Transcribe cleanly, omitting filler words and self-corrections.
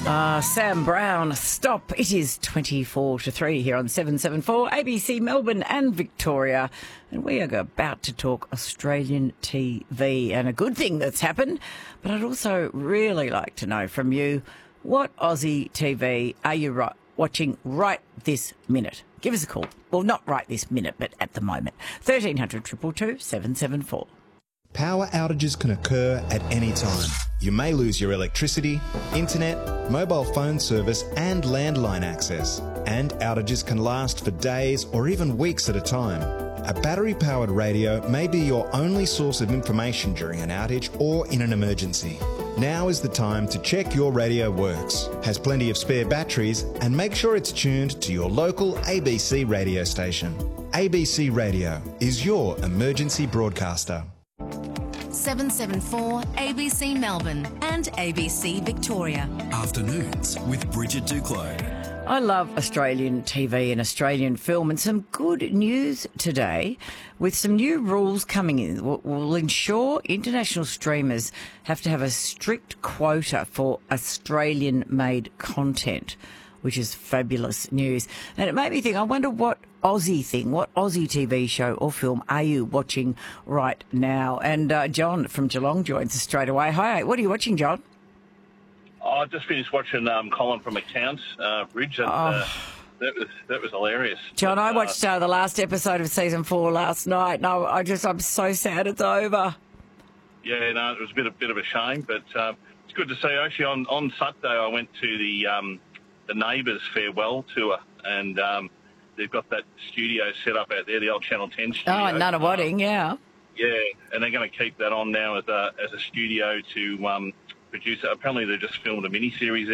Sam Brown, Stop. It is 24 to 3 here on 774 ABC Melbourne and Victoria. And we are about to talk Australian TV and a good thing that's happened. But I'd also really like to know from you, what Aussie TV are you watching right this minute? Give us a call. Well, not right this minute, but at the moment. 1300 222 774. Power outages can occur at any time. You may lose your electricity, internet, mobile phone service and landline access. And outages can last for days or even weeks at a time. A battery-powered radio may be your only source of information during an outage or in an emergency. Now is the time to check your radio works, has plenty of spare batteries, and make sure it's tuned to your local ABC radio station. ABC Radio is your emergency broadcaster. 774 ABC Melbourne and ABC Victoria. Afternoons with Bridget Duclos. I love Australian TV and Australian film, and some good news today with some new rules coming in will ensure international streamers have to have a strict quota for Australian-made content, which is fabulous news. And it made me think, I wonder what Aussie TV show or film are you watching right now? And John from Geelong joins us straight away. Hi, what are you watching, John? I just finished watching Colin from Accounts, Bridge, and that was hilarious. John, I watched the last episode of season 4 last night, and I'm so sad it's over. Yeah, no, it was a bit of a shame, but it's good to see. Actually, on Saturday, I went to the Neighbours farewell tour, and they've got that studio set up out there, the old Channel 10 studio. Oh, in Nunawading, yeah. Yeah, and they're going to keep that on now as a studio to produce it. Apparently, they just filmed a mini-series